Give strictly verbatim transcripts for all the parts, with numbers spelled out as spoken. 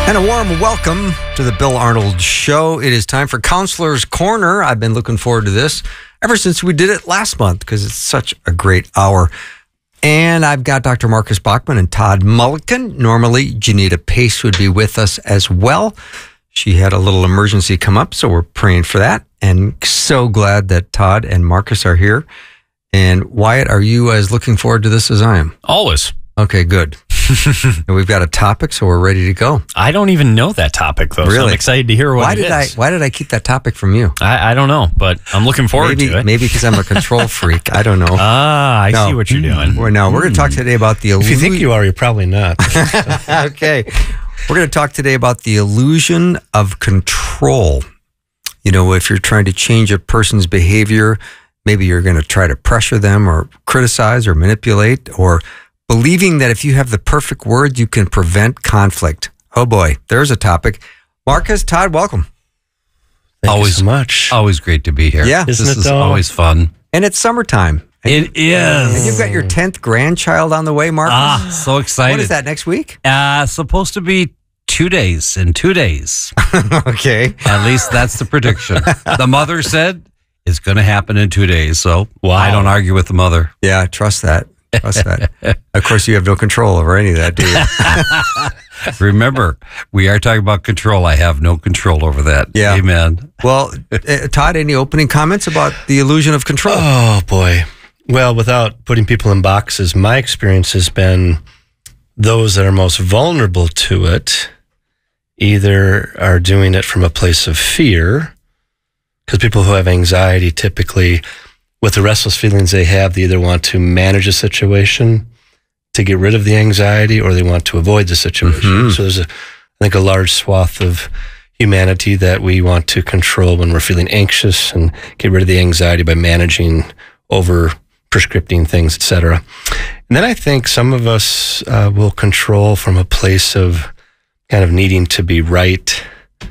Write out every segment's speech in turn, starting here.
And a warm welcome to the Bill Arnold Show. It is time for Counselor's Corner. I've been looking forward to this ever since we did it last month because it's such a great hour. And I've got Doctor Marcus Bachman and Todd Mulliken. Normally, Janita Pace would be with us as well. She had a little emergency come up, so we're praying for that. And so glad that Todd and Marcus are here. And Wyatt, are you as looking forward to this as I am? Always. Okay, good. And we've got a topic, so we're ready to go. I don't even know that topic, though, really? so I'm excited to hear what why it did is. I, why did I keep that topic from you? I, I don't know, but I'm looking forward maybe, to it. Maybe because I'm a control freak. I don't know. Ah, I no. see what you're doing. We're, no, we're going to talk today about the illusion. If you think you are, you're probably not. Okay. We're going to talk today about the illusion of control. You know, if you're trying to change a person's behavior, maybe you're going to try to pressure them or criticize or manipulate, or believing that if you have the perfect words, you can prevent conflict. Oh boy, there's a topic. Marcus, Todd, welcome. Thank always you so much. Always great to be here. Yeah. This Isn't it is though? always fun. And it's summertime. And, It is. and you've got your tenth grandchild on the way, Marcus. Ah, so excited. What is that, next week? Uh, supposed to be two days in two days. Okay. At least that's the prediction. The mother said it's going to happen in two days. So Wow. I don't argue with the mother. Yeah, trust that. Trust that. Of course, you have no control over any of that, do you? Remember, we are talking about control. I have no control over that. Yeah. Amen. Well, uh, Todd, any opening comments about the illusion of control? Oh, boy. Well, without putting people in boxes, my experience has been those that are most vulnerable to it either are doing it from a place of fear, because people who have anxiety typically, with the restless feelings they have, they either want to manage a situation to get rid of the anxiety or they want to avoid the situation. Mm-hmm. So there's, a, I think, a large swath of humanity that we want to control when we're feeling anxious and get rid of the anxiety by managing, over prescripting things, et cetera. And then I think some of us uh, will control from a place of kind of needing to be right.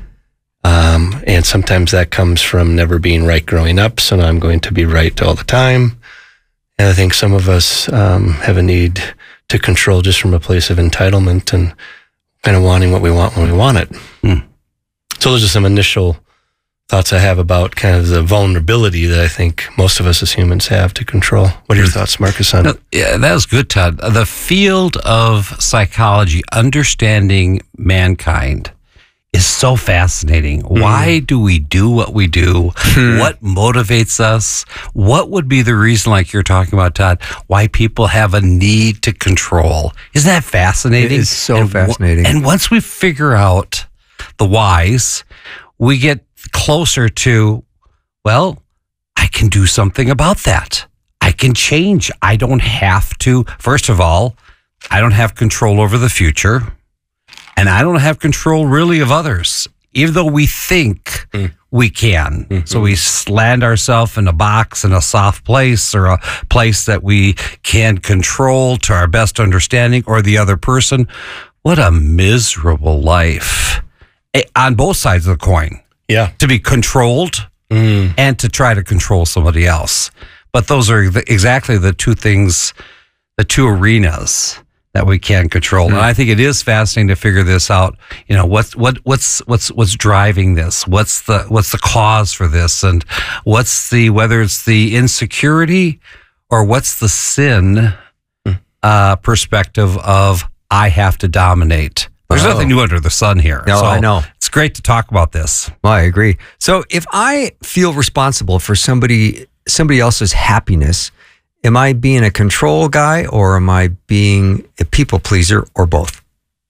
Um, and sometimes that comes from never being right growing up. So now I'm going to be right all the time. And I think some of us um, have a need to control just from a place of entitlement and kind of wanting what we want when we want it. Hmm. So those are some initial thoughts I have about kind of the vulnerability that I think most of us as humans have to control. What are your thoughts, Marcus, on No, yeah, that was good, Todd. The field of psychology, understanding mankind, is so fascinating. Mm. Why do we do what we do? Hmm. What motivates us? What would be the reason, like you're talking about, Todd, why people have a need to control? Isn't that fascinating? It is so and fascinating. W- and once we figure out the whys, we get closer to, well, I can do something about that. I can change. I don't have to. First of all, I don't have control over the future. And I don't have control really of others, even though we think mm. we can. Mm-hmm. So we land ourselves in a box, in a soft place, or a place that we can control to our best understanding, or the other person. What a miserable life on both sides of the coin. Yeah. To be controlled mm. and to try to control somebody else. But those are the, exactly the two things, the two arenas that we can control. Mm. And I think it is fascinating to figure this out. You know, what's what what's what's what's driving this? What's the what's the cause for this? And what's the whether it's the insecurity or what's the sin mm. uh, perspective of I have to dominate. There's oh. nothing new under the sun here. No, so I know. It's great to talk about this. Well, I agree. So if I feel responsible for somebody somebody else's happiness, am I being a control guy or am I being a people pleaser or both?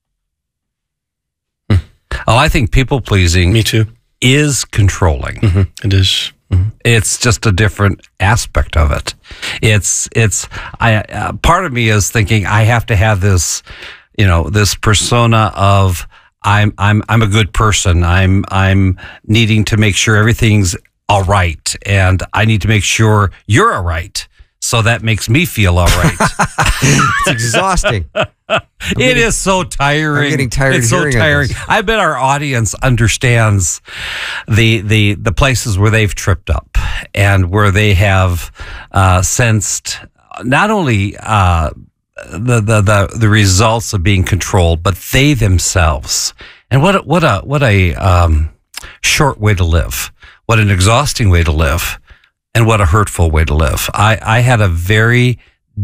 Oh, I think people pleasing Me too. is controlling. Mm-hmm. It is. Mm-hmm. It's just a different aspect of it. It's it's I uh, part of me is thinking I have to have this, you know, this persona of I'm I'm I'm a good person. I'm I'm needing to make sure everything's all right, and I need to make sure you're all right. So that makes me feel all right. It's exhausting. It getting, is so tiring. I'm getting tired It's of so hearing tiring. this. I bet our audience understands the the the places where they've tripped up and where they have uh, sensed not only uh, the, the the the results of being controlled, but they themselves And what a, what a what a um, short way to live. What an exhausting way to live, and what a hurtful way to live. I, I had a very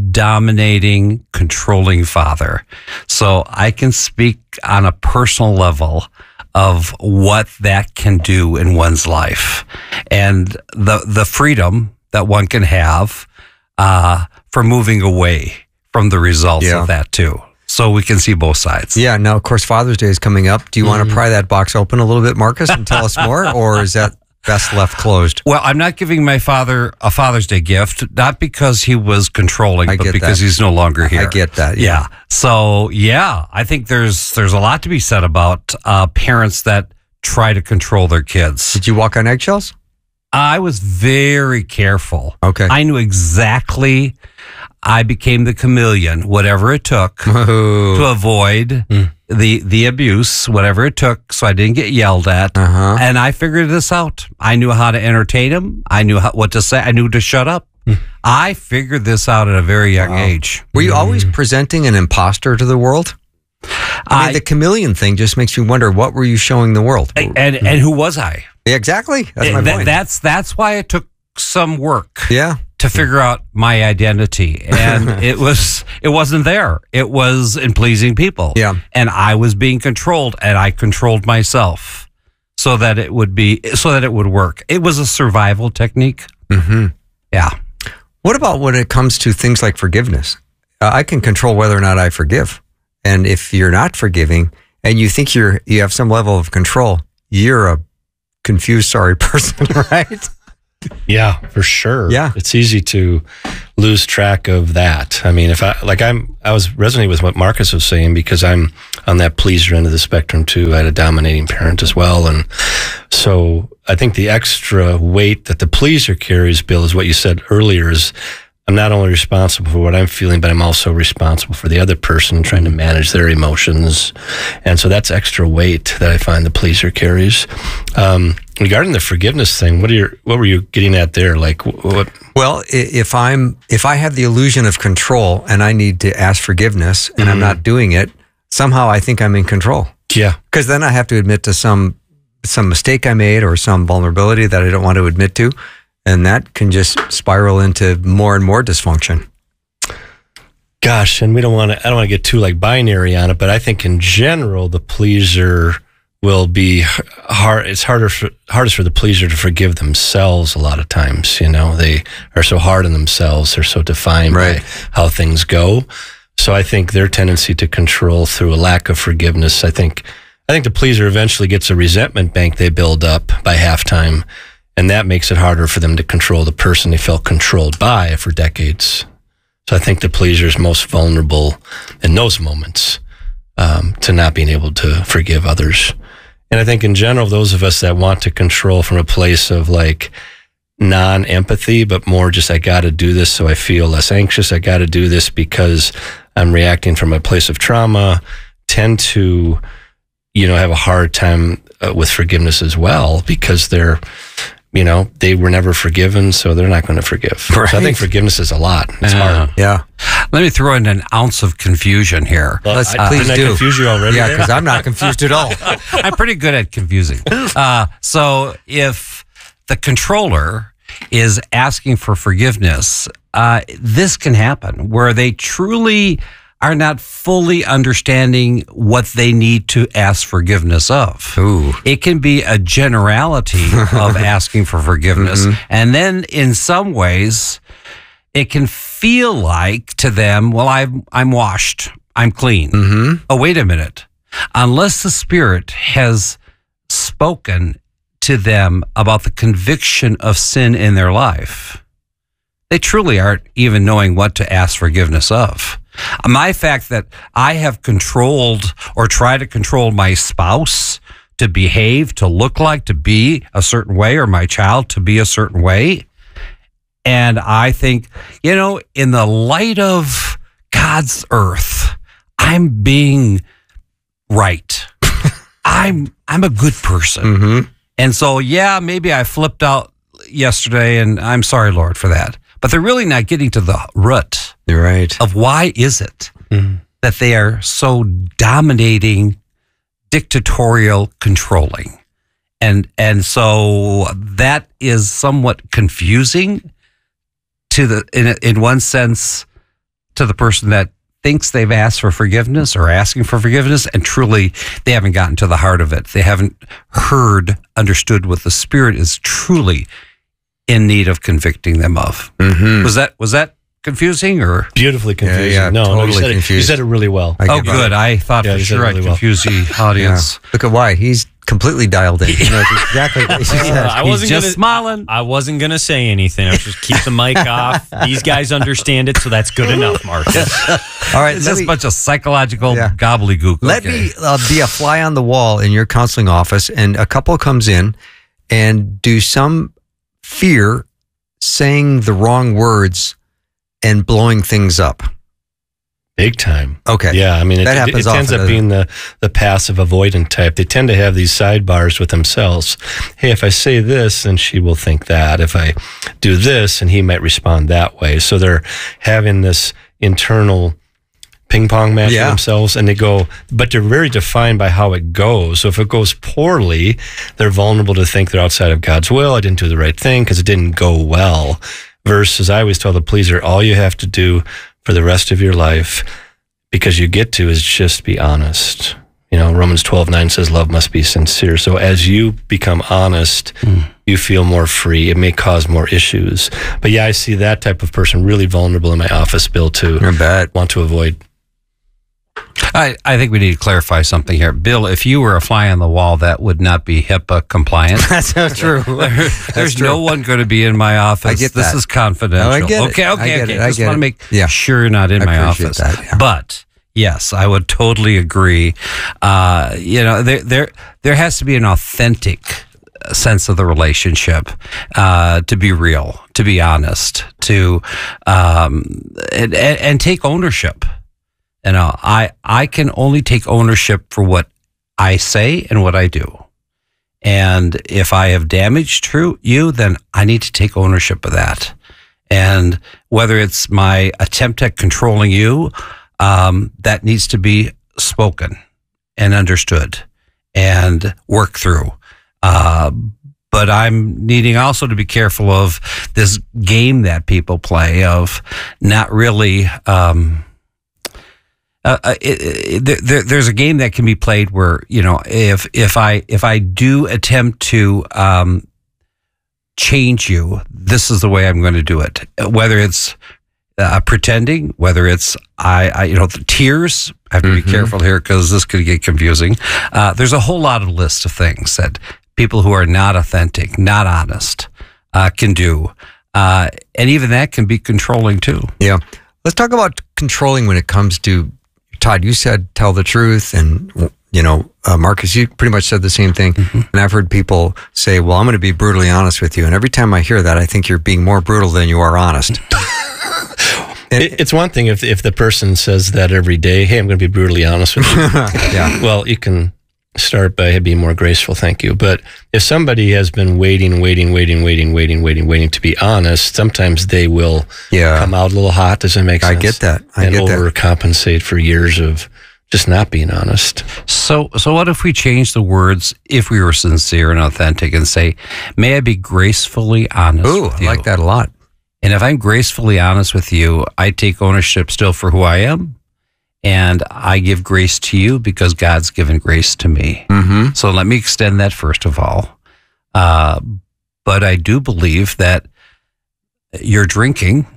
dominating, controlling father, so I can speak on a personal level of what that can do in one's life, and the the freedom that one can have uh, for moving away from the results Yeah. of that too. So we can see both sides. Yeah. Now, of course, Father's Day is coming up. Do you want to pry that box open a little bit, Marcus, and tell us more, or is that best left closed? Well, I'm not giving my father a Father's Day gift, not because he was controlling, I but get because that. he's no longer here. I get that. Yeah. So, yeah, I think there's there's a lot to be said about uh, parents that try to control their kids. Did you walk on eggshells? I was very careful. Okay. I knew exactly. I became the chameleon, whatever it took Oh. to avoid the the abuse, whatever it took, so I didn't get yelled at. Uh-huh. And I figured this out. I knew how to entertain him. I knew how, what to say. I knew to shut up. I figured this out at a very young age. Were you always presenting an imposter to the world? I mean, I- the chameleon thing just makes me wonder, what were you showing the world? And and who was I? Yeah, exactly. That's my That- point. that's that's why it took some work yeah. to figure out my identity, and it was it wasn't there. It was in pleasing people. Yeah. And I was being controlled, and I controlled myself so that it would be so that it would work. It was a survival technique. Mm-hmm. Yeah. What about when it comes to things like forgiveness? Uh, I can control whether or not I forgive. And if you're not forgiving and you think you're you have some level of control, you're a confused, sorry person, right? Yeah, for sure. Yeah. It's easy to lose track of that. I mean, if I, like I'm, I was resonating with what Marcus was saying because I'm on that pleaser end of the spectrum too. I had a dominating parent as well. And so I think the extra weight that the pleaser carries, Bill, is what you said earlier is I'm not only responsible for what I'm feeling, but I'm also responsible for the other person, trying to manage their emotions. And so that's extra weight that I find the pleaser carries. Um, regarding the forgiveness thing, what are your, what were you getting at there? Like what? Well, i- if I'm if I have the illusion of control and I need to ask forgiveness and I'm not doing it, somehow I think I'm in control. Yeah. Because then I have to admit to some some mistake I made or some vulnerability that I don't want to admit to. And that can just spiral into more and more dysfunction. Gosh, and we don't want to, I don't want to get too like binary on it, but I think in general, the pleaser will be hard. It's harder for, hardest for the pleaser to forgive themselves a lot of times. You know, they are so hard on themselves. They're so defined Right. by how things go. So I think their tendency to control through a lack of forgiveness, I think, I think the pleaser eventually gets a resentment bank they build up by halftime. And that makes it harder for them to control the person they felt controlled by for decades. So I think the pleaser is most vulnerable in those moments um, to not being able to forgive others. And I think in general, those of us that want to control from a place of like non-empathy, but more just, I got to do this so I feel less anxious. I got to do this because I'm reacting from a place of trauma, tend to, you know, have a hard time uh, with forgiveness as well because they're, you know, they were never forgiven, so they're not going to forgive. Right. So I think forgiveness is a lot. It's Yeah. hard. Yeah. Let me throw in an ounce of confusion here. Let's- I, please didn't I do. confuse you already? Yeah, there? because I'm not confused at all. I'm pretty good at confusing. Uh, so if the controller is asking for forgiveness, uh, this can happen where they truly are not fully understanding what they need to ask forgiveness of. Ooh. It can be a generality of asking for forgiveness. And then in some ways, it can feel like to them, well, I'm, I'm washed. I'm clean. Mm-hmm. Oh, wait a minute. Unless the Spirit has spoken to them about the conviction of sin in their life, they truly aren't even knowing what to ask forgiveness of. My fact that I have controlled or tried to control my spouse to behave, to look like, to be a certain way, or my child to be a certain way. And I think, you know, in the light of God's earth, I'm being right. I'm I'm a good person. Mm-hmm. And so, yeah, maybe I flipped out yesterday, and I'm sorry, Lord, for that. But they're really not getting to the root You're right. of why is it that they are so dominating, dictatorial, controlling. And and so that is somewhat confusing to the in in one sense to the person that thinks they've asked for forgiveness or asking for forgiveness, and truly they haven't gotten to the heart of it. They haven't heard, understood what the Spirit is truly in need of convicting them of. Mm-hmm. Was that was that confusing or Beautifully confusing. Yeah, yeah, no, totally no, you said, it, you confused. said it really well. I oh, get good. it. I thought Yeah, for you said sure it I'd really well. confuse the audience. Yeah. Look at why he's completely dialed in. He knows exactly what he said. I He's wasn't just gonna, smiling. I wasn't gonna say anything. I was just keep the mic off. These guys understand it, so that's good enough, Marcus. All right, It's let just me, a bunch of psychological Yeah. gobbledygook. let Okay. me uh, be a fly on the wall in your counseling office, and a couple comes in and do some fear saying the wrong words and blowing things up. Big time. Okay. Yeah, I mean, it, That it, happens it tends often, up being the, the passive avoidant type. They tend to have these sidebars with themselves. Hey, if I say this, then she will think that. If I do this, and he might respond that way. So they're having this internal ping pong match Yeah. with themselves, and they go, but they're very defined by how it goes. So if it goes poorly, they're vulnerable to think they're outside of God's will. I didn't do the right thing because it didn't go well. Versus, I always tell the pleaser, all you have to do for the rest of your life, because you get to, is just be honest. You know, Romans twelve nine says love must be sincere. So as you become honest, mm. you feel more free. It may cause more issues. But yeah, I see that type of person really vulnerable in my office, Bill, too. You're bad. Want to avoid. I, I think we need to clarify something here. Bill, if you were a fly on the wall, that would not be HIPAA compliant. That's so true. There- there's true. no one going to be in my office. I get This that. is confidential. No, I get it. okay, I okay, get okay. it. I Just get want it. to make Yeah. sure you're not in I my appreciate office. that, yeah. But yes, I would totally agree. Uh, you know, there there there has to be an authentic sense of the relationship, uh, to be real, to be honest, to um, and, and, and take ownership. You know, I I can only take ownership for what I say and what I do. And if I have damaged true you, then I need to take ownership of that. And whether it's my attempt at controlling you, um, that needs to be spoken and understood and worked through. Uh, but I'm needing also to be careful of this game that people play of not really. Um, Uh, it, it, there, there's a game that can be played where, you know, if if I if I do attempt to um, change you, this is the way I'm going to do it. Whether it's uh, pretending, whether it's I, I, you know, the tears. I have to be Mm-hmm. careful here because this could get confusing. Uh, there's a whole lot of list of things that people who are not authentic, not honest, uh, can do, uh, and even that can be controlling too. Yeah. Let's talk about controlling when it comes to, Todd, you said tell the truth, and, you know, uh, Marcus, you pretty much said the same thing. Mm-hmm. And I've heard people say, well, I'm going to be brutally honest with you. And every time I hear that, I think you're being more brutal than you are honest. And, It, it's one thing if if the person says that every day, hey, I'm going to be brutally honest with you. yeah. Well, you can start by being more graceful, thank you. But if somebody has been waiting, waiting, waiting, waiting, waiting, waiting, waiting to be honest, sometimes they will Yeah. come out a little hot. Does it make I sense? get that. I and get that. overcompensate for years of just not being honest. So, so what if we change the words if we were sincere and authentic and say, may I be gracefully honest Ooh, with I you? like that a lot. And if I'm gracefully honest with you, I take ownership still for who I am. And I give grace to you because God's given grace to me. Mm-hmm. So let me extend that first of all. Uh, but I do believe that your drinking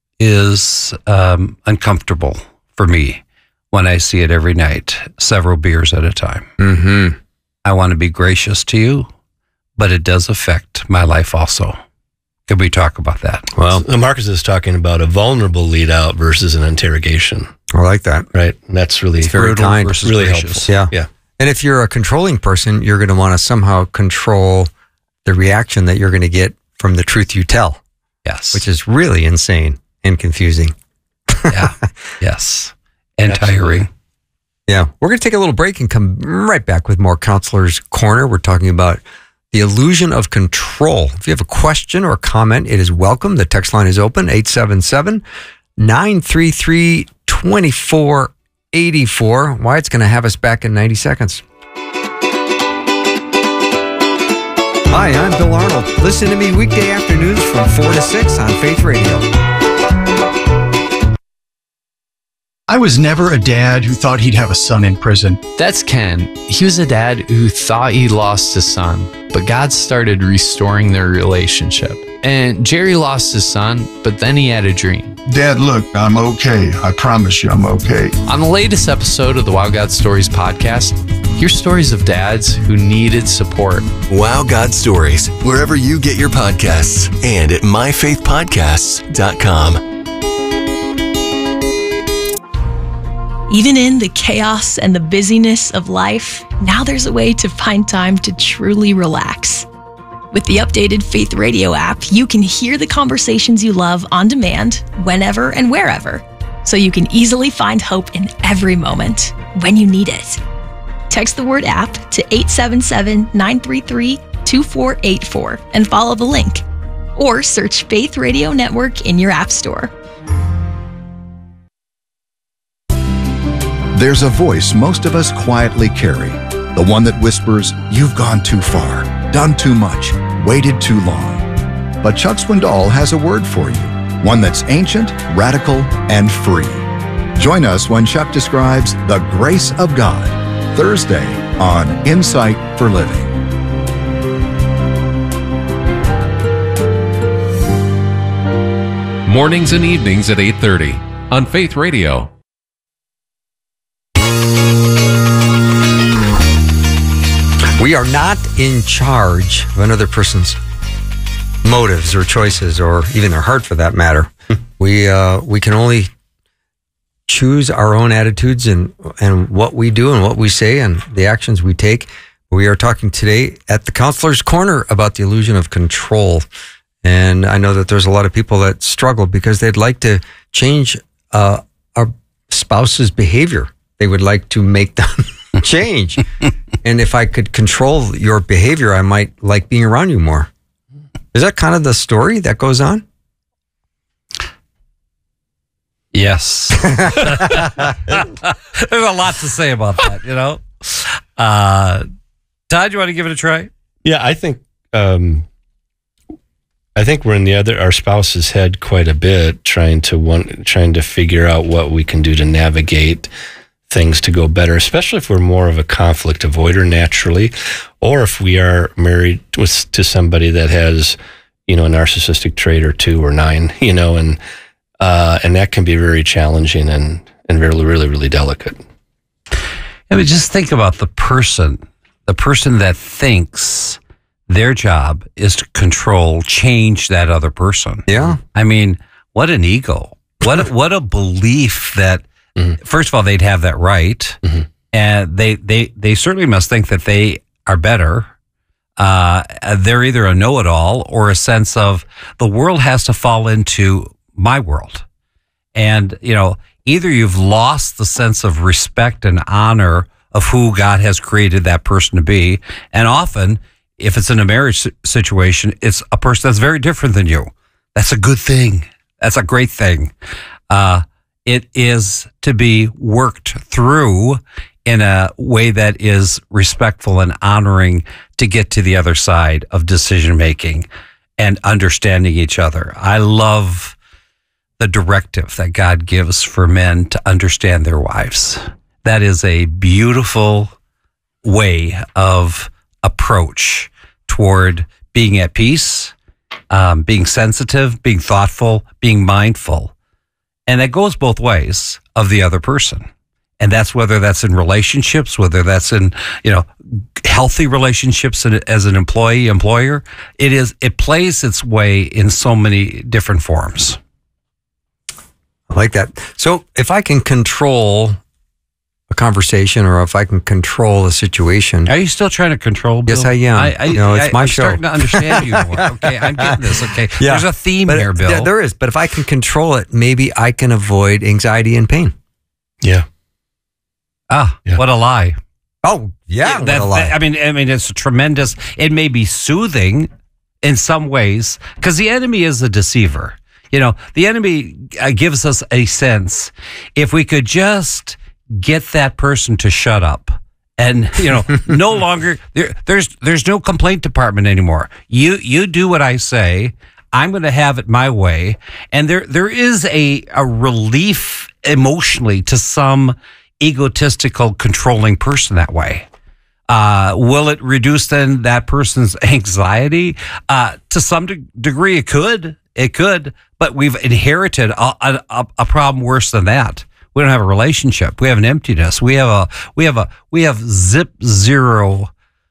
is um, uncomfortable for me when I see it every night, several beers at a time. Mm-hmm. I want to be gracious to you, but it does affect my life also. Can we talk about that? Well, So Marcus is talking about a vulnerable lead out versus an interrogation, I like that. right? And that's really It's very Brutal kind. versus really gracious. helpful. Yeah. Yeah. And if you're a controlling person, you're going to want to somehow control the reaction that you're going to get from the truth you tell, Yes. which is really insane and confusing. yeah. Yes. And Absolutely. tiring. Yeah. We're going to take a little break and come right back with more Counselor's Corner. We're talking about the illusion of control. If you have a question or a comment, it is welcome. The text line is open, eight seven seven, nine three three, two four eight four. Wyatt's going to have us back in ninety seconds. Hi, I'm Bill Arnold. Listen to me weekday afternoons from four to six on Faith Radio. I was never a dad who thought he'd have a son in prison. That's Ken. He was a dad who thought he lost his son, but God started restoring their relationship. And Jerry lost his son, but then he had a dream. Dad, look, I'm okay. I promise you I'm okay. On the latest episode of the Wow God Stories podcast, hear stories of dads who needed support. Wow God Stories, wherever you get your podcasts and at my faith podcasts dot com. Even in the chaos and the busyness of life, now there's a way to find time to truly relax. With the updated Faith Radio app, you can hear the conversations you love on demand, whenever and wherever, so you can easily find hope in every moment when you need it. Text the word app to eight seven seven, nine three three, two four eight four and follow the link, or search Faith Radio Network in your app store. There's a voice most of us quietly carry, the one that whispers, "You've gone too far, done too much, waited too long." But Chuck Swindoll has a word for you, one that's ancient, radical, and free. Join us when Chuck describes the grace of God, Thursday on Insight for Living. Mornings and evenings at eight thirty on Faith Radio. We are not in charge of another person's motives or choices, or even their heart for that matter. we uh, we can only choose our own attitudes and, and what we do and what we say and the actions we take. We are talking today at the Counselor's Corner about the illusion of control. And I know that there's a lot of people that struggle because they'd like to change uh, our spouse's behavior. They would like to make them change. And if I could control your behavior, I might like being around you more. Is that kind of the story that goes on? Yes. There's a lot to say about that, you know? Uh, Todd, you want to give it a try? Yeah, I think um, I think we're in the other our spouse's head quite a bit, trying to one trying to figure out what we can do to navigate things to go better, especially if we're more of a conflict avoider naturally, or if we are married with to somebody that has, you know, a narcissistic trait or two or nine, you know, and uh, and that can be very challenging and and really, really, really delicate. I mean, just think about the person, the person that thinks their job is to control, change that other person. Yeah. I mean, what an ego. What, what a belief that, mm-hmm. first of all, they'd have that right. Mm-hmm. And they, they, they certainly must think that they are better. Uh, they're either a know-it-all or a sense of the world has to fall into my world. And, you know, either you've lost the sense of respect and honor of who God has created that person to be. And often, if it's in a marriage situation, it's a person that's very different than you. That's a good thing. That's a great thing. Uh, it is to be worked through in a way that is respectful and honoring to get to the other side of decision making and understanding each other. I love the directive that God gives for men to understand their wives. That is a beautiful way of approach toward being at peace, um, being sensitive, being thoughtful, being mindful. And that goes both ways of the other person. And that's whether that's in relationships, whether that's in, you know, healthy relationships as an employee, employer. It is, it plays its way in so many different forms. I like that. So if I can control a conversation, or if I can control a situation. Are you still trying to control, Bill? Yes, I am. I, I, you know, it's I, my I'm show. starting to understand you more. Okay, I'm getting this. Okay, yeah. There's a theme but here, Bill. Yeah, there is. But if I can control it, maybe I can avoid anxiety and pain. Yeah. Ah, yeah. What a lie. Oh, yeah, yeah that, what a lie. That, I mean, I mean, it's a tremendous. It may be soothing in some ways because the enemy is a deceiver. You know, the enemy uh, gives us a sense if we could just get that person to shut up And, you know, no longer, there, there's there's no complaint department anymore. You you do what I say. I'm going to have it my way. And there there is a, a relief emotionally to some egotistical, controlling person that way. Uh, will it reduce then that person's anxiety? Uh, to some de- degree, it could. It could. But we've inherited a, a, a problem worse than that. We don't have a relationship. We have an emptiness. We have a we have a we have zip zero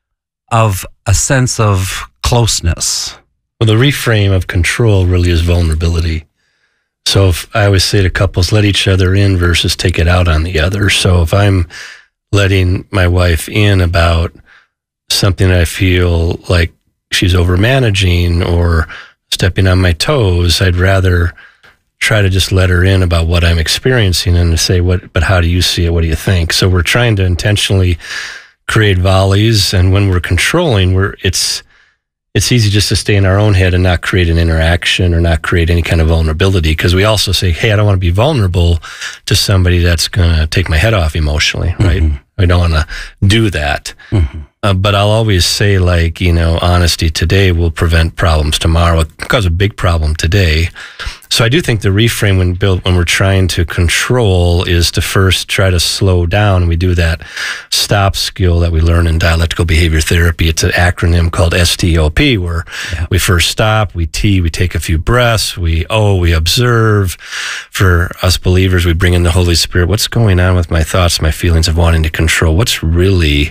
of a sense of closeness. Well, the reframe of control really is vulnerability. So if I always say to couples, let each other in versus take it out on the other. So if I'm letting my wife in about something that I feel like she's over managing or stepping on my toes, I'd rather try to just let her in about what I'm experiencing and to say, what, but how do you see it? What do you think? So we're trying to intentionally create volleys. And when we're controlling, we're, it's, it's easy just to stay in our own head and not create an interaction or not create any kind of vulnerability. Because we also say, hey, I don't want to be vulnerable to somebody that's going to take my head off emotionally, right? Mm-hmm. I don't want to do that. Mm-hmm. Uh, but I'll always say, like, you know, honesty today will prevent problems tomorrow. It causes a big problem today. So I do think the reframe when built when we're trying to control is to first try to slow down. We do that stop skill that we learn in dialectical behavior therapy. It's an acronym called S T O P, where yeah. we first stop, we T, we take a few breaths, we O, we observe. For us believers, we bring in the Holy Spirit. What's going on with my thoughts, my feelings of wanting to control? What's really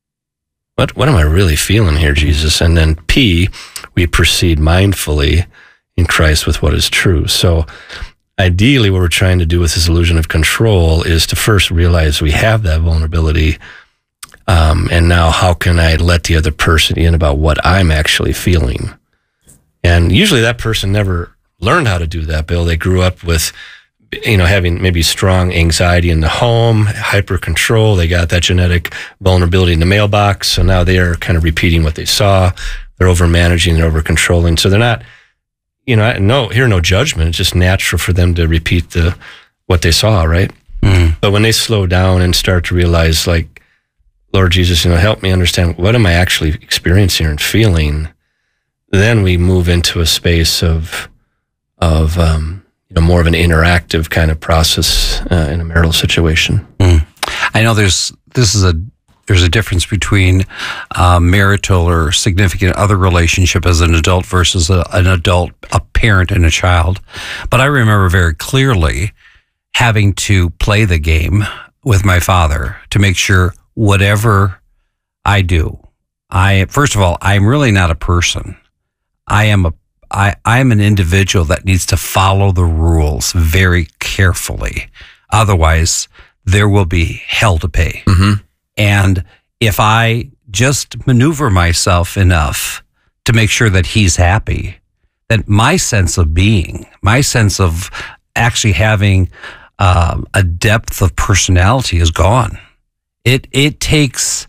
What what am I really feeling here, Jesus? And then P, we proceed mindfully in Christ with what is true. So ideally, what we're trying to do with this illusion of control is to first realize we have that vulnerability. Um, and now how can I let the other person in about what I'm actually feeling? And usually that person never learned how to do that, Bill. They grew up with, you know, having maybe strong anxiety in the home, hyper control. They got that genetic vulnerability in the mailbox. So now they are kind of repeating what they saw. They're over managing, they're over controlling. So they're not, you know, no, here, no judgment. It's just natural for them to repeat the, what they saw, right? Mm. But when they slow down and start to realize, like, Lord Jesus, you know, help me understand what am I actually experiencing and feeling, then we move into a space of, of, um, you know, more of an interactive kind of process uh, in a marital situation. Mm. I know there's this is a there's a difference between uh, marital or significant other relationship as an adult versus a, an adult, a parent and a child. But I remember very clearly having to play the game with my father to make sure whatever I do, I first of all, I'm really not a person. I am a I, I'm an individual that needs to follow the rules very carefully. Otherwise, there will be hell to pay. Mm-hmm. And if I just maneuver myself enough to make sure that he's happy, then my sense of being, my sense of actually having um, a depth of personality is gone. It, it takes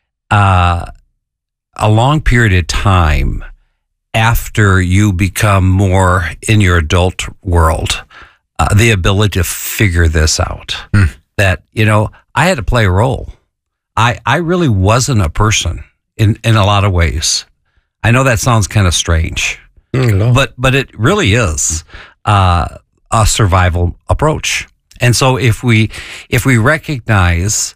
uh, a long period of time after you become more in your adult world, uh, the ability to figure this out. Mm. That, you know, I had to play a role. I, I really wasn't a person in, in a lot of ways. I know that sounds kind of strange, mm, but but it really is uh, a survival approach. And so if we if we recognize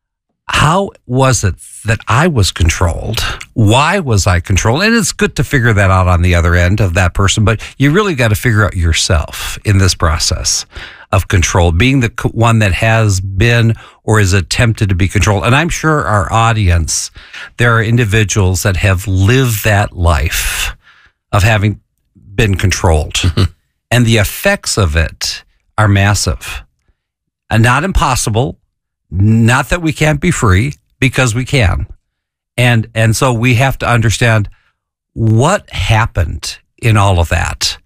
how was it that I was controlled? Why was I controlled? And it's good to figure that out on the other end of that person, but you really got to figure out yourself in this process of control, being the one that has been or is attempted to be controlled. And I'm sure our audience, there are individuals that have lived that life of having been controlled. Mm-hmm. And the effects of it are massive and not impossible. Not that we can't be free, because we can. And and so we have to understand what happened in all of that.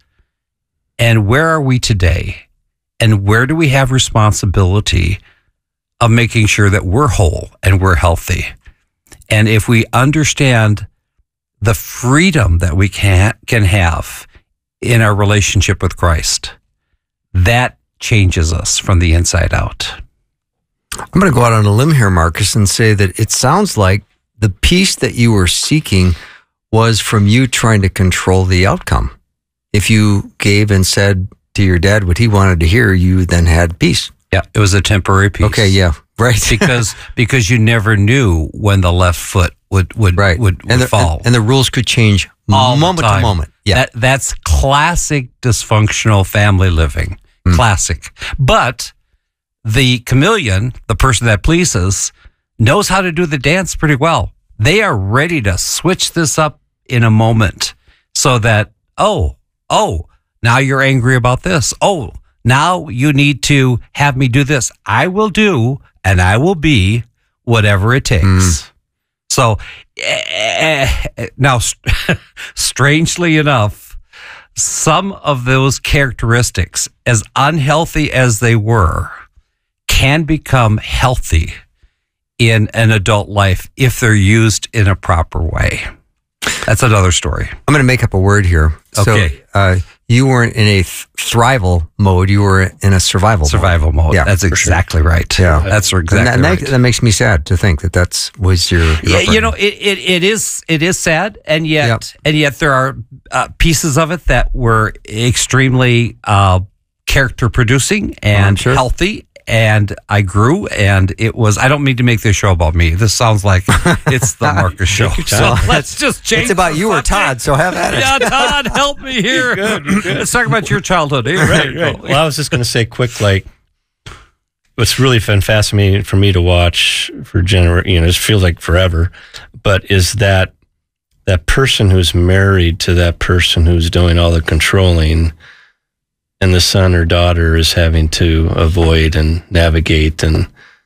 And where are we today? And where do we have responsibility of making sure that we're whole and we're healthy? And if we understand the freedom that we can can have in our relationship with Christ, that changes us from the inside out. I'm going to go out on a limb here, Marcus, and say that it sounds like the peace that you were seeking was from you trying to control the outcome. If you gave and said to your dad what he wanted to hear, you then had peace. Yeah, it was a temporary peace. Okay, yeah, right. because because you never knew when the left foot would would right. would, would and the, fall, and, and the rules could change All moment to moment. Yeah, that, that's classic dysfunctional family living. Mm. Classic, but the chameleon, the person that pleases, knows how to do the dance pretty well. They are ready to switch this up in a moment, so that oh oh now you're angry about this. Oh. Now you need to have me do this. I will do and I will be whatever it takes. Mm. So uh, now, strangely enough, some of those characteristics, as unhealthy as they were, can become healthy in an adult life if they're used in a proper way. That's another story. I'm going to make up a word here. Okay. So, uh, you weren't in a th- thrival mode. You were in a survival survival mode. mode. Yeah, that's exactly sure. right. Yeah, that's exactly and that, right. That, that makes me sad to think that that's was your. your yeah, you know, it, it it is it is sad, and yet yep. and yet there are uh, pieces of it that were extremely uh, character producing and sure. healthy. And I grew, and it was. I don't mean to make this show about me. This sounds like it's the Marcus show. So let's just change. It's about you or Todd. So have at it. Yeah, Todd, help me here. You're good, you're good. Let's talk about your childhood. Here, right, right. Well, I was just going to say quick, like, what's really been fascinating for me to watch for gener, you know, it feels like forever, but is that that person who's married to that person who's doing all the controlling, and the son or daughter is having to avoid and navigate and,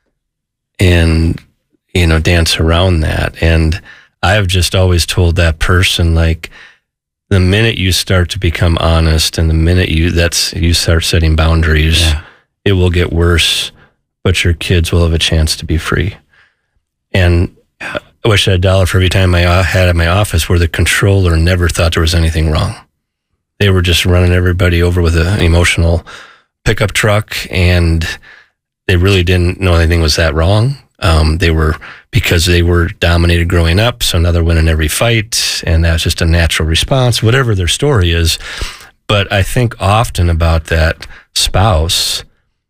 and, you know, dance around that. And I've just always told that person, like, the minute you start to become honest and the minute you, that's, you start setting boundaries, yeah. it will get worse, but your kids will have a chance to be free. And I wish I had a dollar for every time I had at my office where the controller never thought there was anything wrong. They were just running everybody over with an emotional pickup truck, and they really didn't know anything was that wrong. Um, they were, because they were dominated growing up, so now they're winning every fight, and that's just a natural response, whatever their story is. But I think often about that spouse,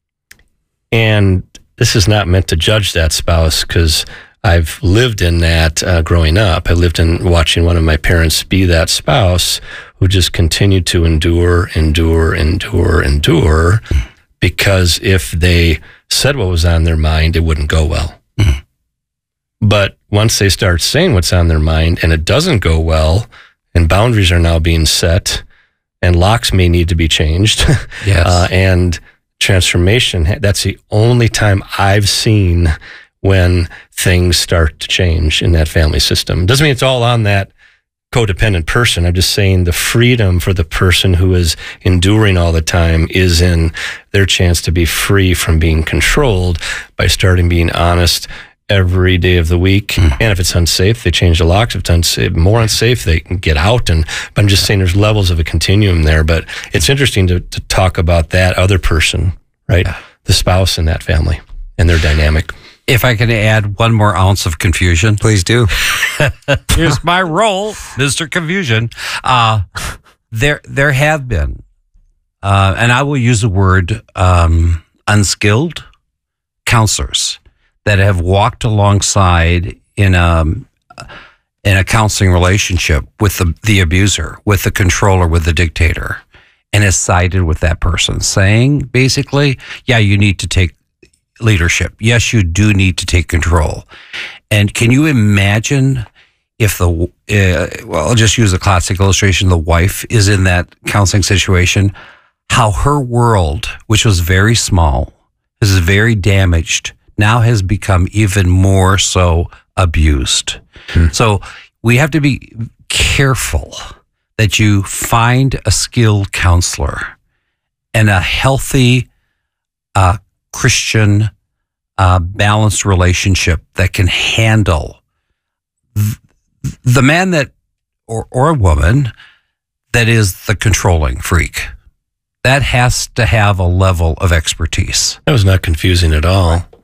and this is not meant to judge that spouse, because I've lived in that uh, growing up. I lived in watching one of my parents be that spouse who just continued to endure, endure, endure, endure, because if they said what was on their mind, it wouldn't go well. Mm-hmm. But once they start saying what's on their mind and it doesn't go well, and boundaries are now being set, and locks may need to be changed, yes. uh, and transformation, that's the only time I've seen when things start to change in that family system. Doesn't mean it's all on that codependent person. I'm just saying the freedom for the person who is enduring all the time is in their chance to be free from being controlled by starting being honest every day of the week. Mm. And if it's unsafe, they change the locks. If it's unsafe, more unsafe, they can get out. And but I'm just saying there's levels of a continuum there. But it's interesting to, to talk about that other person, right? Yeah. The spouse in that family and their dynamic. If I can add one more ounce of confusion. Please do. Here's my role, Mister Confusion. Uh, there, there have been, uh, and I will use the word um, unskilled counselors that have walked alongside in a, in a counseling relationship with the, the abuser, with the controller, with the dictator, and has sided with that person, saying basically, yeah, you need to take leadership. Yes, you do need to take control. And can you imagine if the, uh, well, I'll just use a classic illustration, the wife is in that counseling situation, how her world, which was very small, is very damaged, now has become even more so abused. Hmm. So we have to be careful that you find a skilled counselor and a healthy uh, Christian, uh, balanced relationship that can handle th- the man that, or, or a woman that is the controlling freak. That has to have a level of expertise. That was not confusing at all.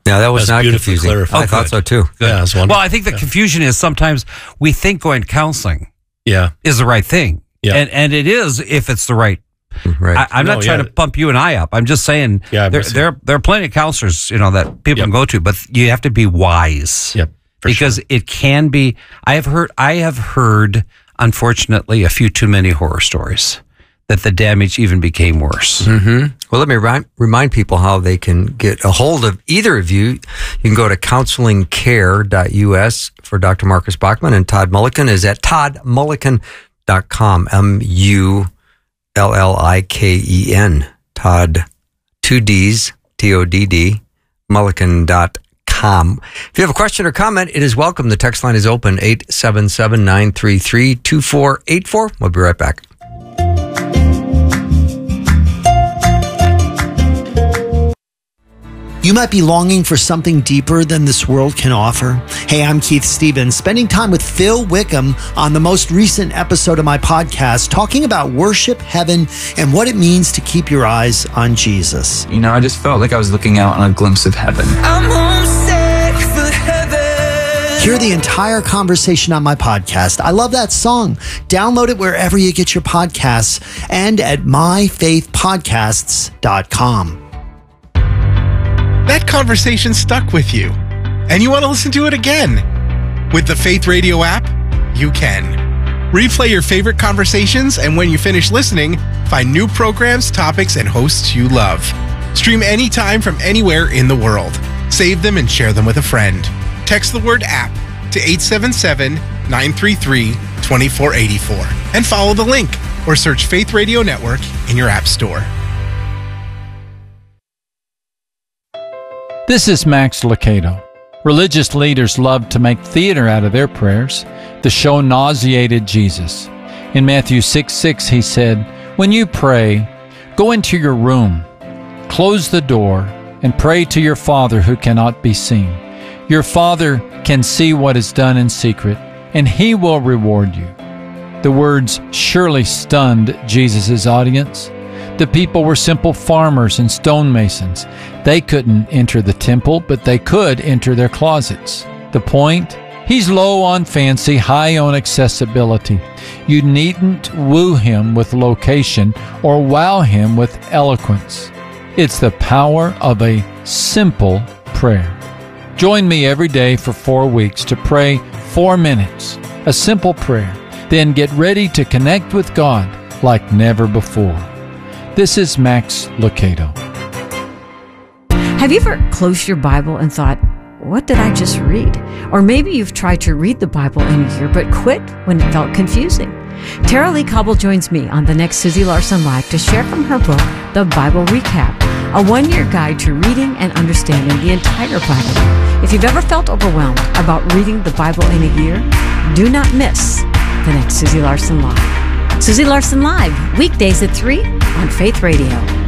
Yeah, that was That's not beautifully confusing. clarified. I thought so too. Yeah, it was wonderful. Well, I think the confusion is sometimes we think going to counseling Yeah. is the right thing. Yeah. And and it is if it's the right. Right. I, I'm No, not trying yeah. to pump you and I up. I'm just saying Yeah, I'm there, with you. there, there are plenty of counselors, you know, that people Yep. can go to, but you have to be wise. Yep. For because sure. it can be. I have heard. I have heard, unfortunately, a few too many horror stories that the damage even became worse. Mm-hmm. Well, let me remind, remind people how they can get a hold of either of you. You can go to counseling care dot U S for Doctor Marcus Bachman, and Todd Mulliken is at todd mulliken dot com. M U L L I K E N. Todd, two D's, T O D D, mulliken dot com. If you have a question or comment, it is welcome. The text line is open, eight seven seven, nine three three, two four eight four. We'll be right back. You might be longing for something deeper than this world can offer. Hey, I'm Keith Stevens, spending time with Phil Wickham on the most recent episode of my podcast, talking about worship, heaven, and what it means to keep your eyes on Jesus. You know, I just felt like I was looking out on a glimpse of heaven. I'm homesick for heaven. Hear the entire conversation on my podcast. I love that song. Download it wherever you get your podcasts and at my faith podcasts dot com. That conversation stuck with you, and you want to listen to it again. With the Faith Radio app, you can. Replay your favorite conversations, and when you finish listening, find new programs, topics, and hosts you love. Stream anytime from anywhere in the world. Save them and share them with a friend. Text the word app to eight seven seven, nine three three, two four eight four and follow the link or search Faith Radio Network in your app store. This is Max Lucado. Religious leaders love to make theater out of their prayers. The show nauseated Jesus. In Matthew six six, he said, "When you pray, go into your room, close the door, and pray to your Father who cannot be seen. Your Father can see what is done in secret, and He will reward you." The words surely stunned Jesus' audience. The people were simple farmers and stonemasons. They couldn't enter the temple, but they could enter their closets. The point? He's low on fancy, high on accessibility. You needn't woo him with location or wow him with eloquence. It's the power of a simple prayer. Join me every day for four weeks to pray four minutes, a simple prayer. Then get ready to connect with God like never before. This is Max Lucado. Have you ever closed your Bible and thought, what did I just read? Or maybe you've tried to read the Bible in a year but quit when it felt confusing. Tara Lee Cobble joins me on the next Susie Larson Live to share from her book, The Bible Recap, a one-year guide to reading and understanding the entire Bible. If you've ever felt overwhelmed about reading the Bible in a year, do not miss the next Susie Larson Live. Susie Larson Live, weekdays at three on Faith Radio.